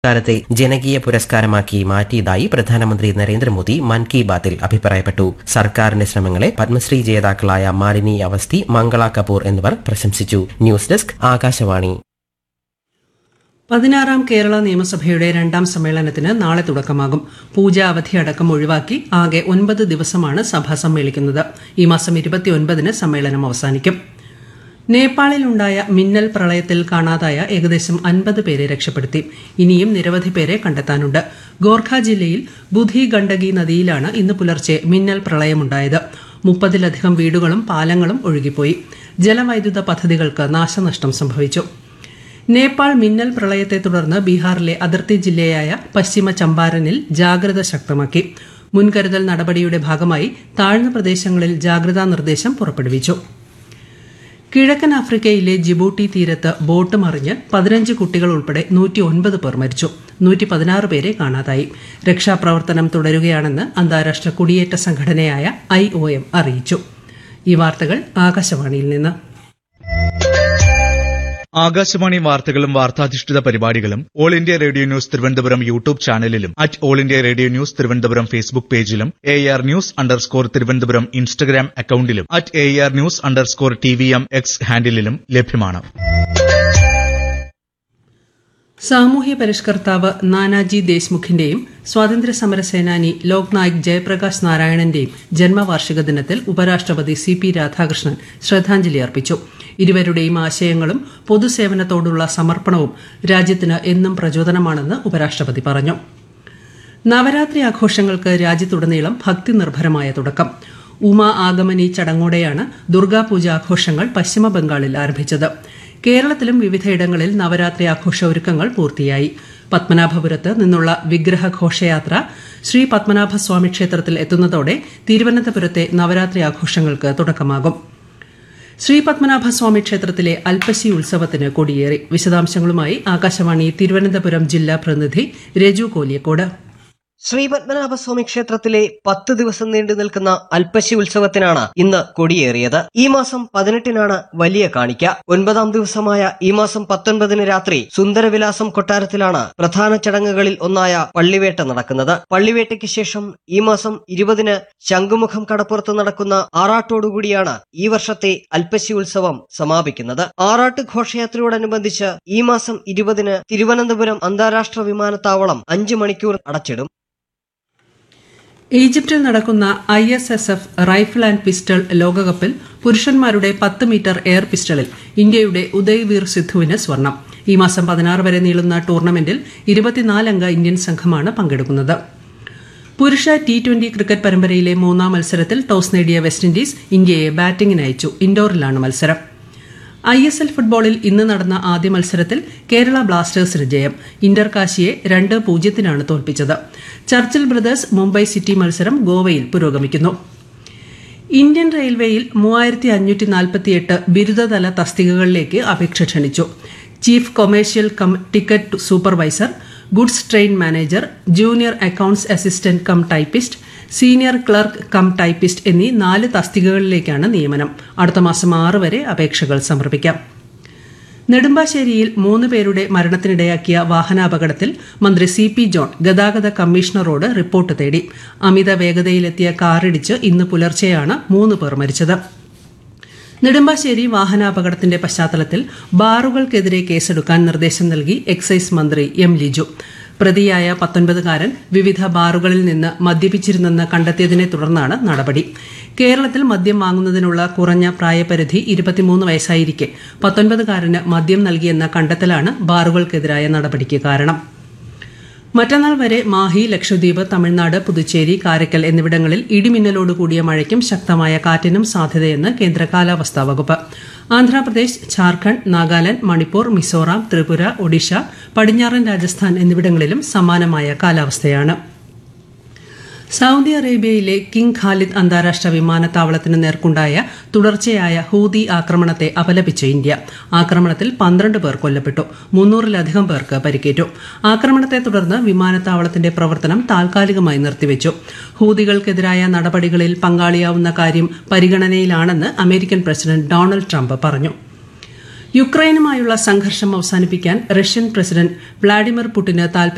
കാലത്തെ ജനകീയ പുരസ്കാരമാക്കി മാറ്റിയതായി പ്രധാനമന്ത്രി നരേന്ദ്രമോദി മൻ കി ബാത്തിൽ അഭിപ്രായപ്പെട്ടു. സർക്കാരിന്റെ ശ്രമങ്ങളെ പത്മശ്രീ ജേതാക്കളായ മാലിനി അവസ്ഥി, മംഗള കപൂർ എന്നിവർ പ്രശംസിച്ചു. News desk, Akashvani. 16ാം കേരള നിയമസഭയുടെ 2ാം സമ്മേളനത്തിന് നാളെ തുടക്കമാകും. പൂജാ അവധി അടക്കം ഒഴിവാക്കി ആകെ 9 ദിവസമാണ് സഭ സമ്മേളിക്കുന്നത്. ഈ മാസം 29-ന് സമ്മേളനം അവസാനിക്കും. നേപ്പാളിലുണ്ടായ മിന്നൽ പ്രളയത്തിൽ കാണാതായ ഏകദേശം 50 പേരെ രക്ഷപ്പെടുത്തി. ഇനിയും നിരവധി പേരെ കണ്ടെത്താനുണ്ട്. ഗോർഖ ജില്ലയിൽ ബുധി ഗണ്ഡകി നദിയിലാണ് ഇന്ന് പുലർച്ചെ മിന്നൽ പ്രളയമുണ്ടായത്. 30-ലധികം വീടുകളും പാലങ്ങളും ഒഴുകിപ്പോയി. ജലവൈദ്യുത പദ്ധതികൾക്ക് നാശനഷ്ടം സംഭവിച്ചു. നേപ്പാൾ മിന്നൽ പ്രളയത്തെ തുടർന്ന് ബീഹാറിലെ അതിർത്തി ജില്ലയായ പശ്ചിമ ചമ്പാരനിൽ ജാഗ്രത ശക്തമാക്കി. മുൻകരുതൽ നടപടിയുടെ ഭാഗമായി താഴ്ന്ന പ്രദേശങ്ങളിൽ ജാഗ്രതാ നിർദ്ദേശം പുറപ്പെടുവിച്ചു. കിഴക്കൻ ആഫ്രിക്കയിലെ ജിബൂട്ടി തീരത്ത് ബോട്ട് മറിഞ്ഞ് 15 കുട്ടികൾ ഉൾപ്പെടെ 109 പേർ മരിച്ചു. 116 പേരെ കാണാതായി. രക്ഷാപ്രവർത്തനം തുടരുകയാണെന്ന് അന്താരാഷ്ട്ര കുടിയേറ്റ സംഘടനയായ IOM അറിയിച്ചു. ഈ വാർത്തകൾ ആകാശവാണിയിൽ നിന്ന്. ആകാശവാണി വാർത്തകളും വാർത്താധിഷ്ഠിത പരിപാടികളും all India radio news Thiruvananthapuram YouTube ചാനലിലും all India radio news Thiruvananthapuram Facebook പേജിലും AR News_ തിരുവനന്തപുരം ഇൻസ്റ്റഗ്രാം അക്കൌണ്ടിലും AR News_TVM X ഹാൻഡിലും ലഭ്യമാണ്. സാമൂഹ്യ പരിഷ്കർത്താവ് നാനാജി ദേശ്മുഖിന്റെയും സ്വാതന്ത്ര്യ സമര സേനാനി ലോക് നായക് ജയപ്രകാശ് നാരായണന്റെയും ജന്മവാർഷിക ദിനത്തിൽ ഉപരാഷ്ട്രപതി CP രാധാകൃഷ്ണൻ ശ്രദ്ധാഞ്ജലി അർപ്പിച്ചു. ഇരുവരുടെയും ആശയങ്ങളും പൊതുസേവനത്തോടുള്ള സമർപ്പണവും രാജ്യത്തിന് എന്നും പ്രചോദനമാണെന്ന് ഉപരാഷ്ട്രപതി പറഞ്ഞു. നവരാത്രി ആഘോഷങ്ങൾക്ക് രാജ്യത്തുടനീളം ഭക്തി നിർഭരമായ തുടക്കം. ഉമാ ആഗമനി ചടങ്ങോടെയാണ് ദുർഗാപൂജ ആഘോഷങ്ങൾ പശ്ചിമബംഗാളിൽ ആരംഭിച്ചത്. കേരളത്തിലും വിവിധയിടങ്ങളിൽ നവരാത്രി ആഘോഷ ഒരുക്കങ്ങൾ പൂർത്തിയായി. പത്മനാഭപുരത്ത് നിന്നുള്ള വിഗ്രഹ ഘോഷയാത്ര ശ്രീ പത്മനാഭസ്വാമി ക്ഷേത്രത്തിൽ എത്തുന്നതോടെ തിരുവനന്തപുരത്തെ നവരാത്രി ആഘോഷങ്ങൾക്ക് തുടക്കമാകും. ശ്രീ പത്മനാഭസ്വാമി ക്ഷേത്രത്തിലെ അൽപ്പശി ഉത്സവത്തിന് കൊടിയേറി. വിശദാംശങ്ങളുമായി ആകാശവാണി തിരുവനന്തപുരം ജില്ലാ പ്രതിനിധി രജു കോലിയക്കോട്. ശ്രീപത്മനാഭസ്വാമി ക്ഷേത്രത്തിലെ 10 ദിവസം നീണ്ടു നിൽക്കുന്ന അൽപ്പശി ഉത്സവത്തിനാണ് ഇന്ന് കൊടിയേറിയത്. ഈ മാസം 18-നാണ് വലിയ കാണിക്ക. 9ാം ദിവസമായ ഈ മാസം 19-ന് രാത്രി സുന്ദരവിലാസം കൊട്ടാരത്തിലാണ് പ്രധാന ചടങ്ങുകളിൽ ഒന്നായ പള്ളിവേട്ട നടക്കുന്നത്. പള്ളിവേട്ടയ്ക്ക് ശേഷം ഈ മാസം 20-ന് ശംഖുമുഖം കടപ്പുറത്ത് നടക്കുന്ന ആറാട്ടോടുകൂടിയാണ് ഈ വർഷത്തെ അൽപ്പശി ഉത്സവം സമാപിക്കുന്നത്. ആറാട്ട് ഘോഷയാത്രയോടനുബന്ധിച്ച് ഈ മാസം 20-ന് തിരുവനന്തപുരം അന്താരാഷ്ട്ര വിമാനത്താവളം 5 മണിക്കൂർ അടച്ചിടും. ഈജിപ്തിൽ നടക്കുന്ന ISSF റൈഫിൾ ആൻഡ് പിസ്റ്റൾ ലോകകപ്പിൽ പുരുഷന്മാരുടെ 10 മീറ്റർ എയർ പിസ്റ്റളിൽ ഇന്ത്യയുടെ ഉദയ്വീർ സിദ്ധുവിന് സ്വർണം. ഈ മാസം 16 വരെ നീളുന്ന ടൂർണമെന്റിൽ 24-അംഗ ഇന്ത്യൻ സംഘമാണ് പങ്കെടുക്കുന്നത്. പുരുഷ T20 ക്രിക്കറ്റ് പരമ്പരയിലെ 3ാം മത്സരത്തിൽ ടോസ് നേടിയ വെസ്റ്റ് ഇൻഡീസ് ഇന്ത്യയെ ബാറ്റിംഗിന് അയച്ചു. ഇൻഡോറിലാണ് മത്സരം. ISL ഫുട്ബോളിൽ ഇന്ന് നടന്ന ആദ്യ മത്സരത്തിൽ കേരള ബ്ലാസ്റ്റേഴ്സിന് ജയം. ഇന്റർ കാശിയെ 2-0 തോൽപ്പിച്ചത്. ചർച്ചിൽ ബ്രദേഴ്സ് മുംബൈ സിറ്റി മത്സരം ഗോവയിൽ പുരോഗമിക്കുന്നു. ഇന്ത്യൻ റെയിൽവേയിൽ 3548 ബിരുദതല തസ്തികകളിലേക്ക് അപേക്ഷ ക്ഷണിച്ചു. Chief commercial ticket supervisor, goods train manager, junior accounts assistant cum typist, senior clerk cum typist എന്നീ 4 തസ്തികകളിലേക്കാണ് നിയമനം. അടുത്ത മാസം 6 വരെ അപേക്ഷകൾ സമർപ്പിക്കാം. നെടുമ്പാശ്ശേരിയിൽ 3 പേരുടെ മരണത്തിനിടയാക്കിയ വാഹനാപകടത്തിൽ മന്ത്രി CP ജോൺ ഗതാഗത കമ്മീഷണറോട് റിപ്പോർട്ട് തേടി. അമിത വേഗതയിലെത്തിയ കാറിടിച്ച് ഇന്ന് പുലർച്ചെയാണ് 3 പേർ മരിച്ചത്. നെടുമ്പാശ്ശേരി വാഹനാപകടത്തിന്റെ പശ്ചാത്തലത്തിൽ ബാറുകൾക്കെതിരെ കേസെടുക്കാൻ നിർദ്ദേശം നൽകി എക്സൈസ് മന്ത്രി M ലിജു. പ്രതിയായ 19-കാരൻ വിവിധ ബാറുകളിൽ നിന്ന് മദ്യപിച്ചിരുന്നെന്ന് കണ്ടെത്തിയതിനെ തുടർന്നാണ് നടപടി. കേരളത്തിൽ മദ്യം വാങ്ങുന്നതിനുള്ള കുറഞ്ഞ പ്രായപരിധി 23 വയസ്സായിരിക്കെ 19-കാരന് മദ്യം നൽകിയെന്ന കണ്ടെത്തലാണ് ബാറുകൾക്കെതിരായ നടപടിക്ക് കാരണം. മറ്റന്നാൾ വരെ മാഹി, ലക്ഷദ്വീപ്, തമിഴ്നാട്, പുതുച്ചേരി, കാരക്കൽ എന്നിവിടങ്ങളിൽ ഇടിമിന്നലോടുകൂടിയ മഴയ്ക്കും ശക്തമായ കാറ്റിനും സാധ്യതയെന്ന് കേന്ദ്ര കാലാവസ്ഥാ വകുപ്പ്. ആന്ധ്രാപ്രദേശ്, ഝാർഖണ്ഡ്, നാഗാലാന്റ്, മണിപ്പൂർ, മിസോറാം, ത്രിപുര, ഒഡീഷ, പടിഞ്ഞാറൻ രാജസ്ഥാൻ എന്നിവിടങ്ങളിലും സമാനമായ കാലാവസ്ഥയാണ്. സൌദി അറേബ്യയിലെ കിങ് ഖാലിദ് അന്താരാഷ്ട്ര വിമാനത്താവളത്തിന് നേർക്കുണ്ടായ തുടർച്ചയായ ഹൂതി ആക്രമണത്തെ അപലപിച്ച് ഇന്ത്യ. ആക്രമണത്തിൽ 12 പേർ കൊല്ലപ്പെട്ടു. 300-ലധികം പേർക്ക് പരിക്കേറ്റു. ആക്രമണത്തെ തുടർന്ന് വിമാനത്താവളത്തിന്റെ പ്രവർത്തനം താൽക്കാലികമായി നിർത്തിവച്ചു. ഹൂതികൾക്കെതിരായ നടപടികളിൽ പങ്കാളിയാവുന്ന കാര്യം പരിഗണനയിലാണെന്ന് അമേരിക്കൻ പ്രസിഡന്റ് ഡൊണാൾഡ് ട്രംപ് പറഞ്ഞു. യുക്രൈനുമായുള്ള സംഘർഷം അവസാനിപ്പിക്കാൻ റഷ്യൻ പ്രസിഡന്റ് വ്ളാഡിമിർ പുടിന്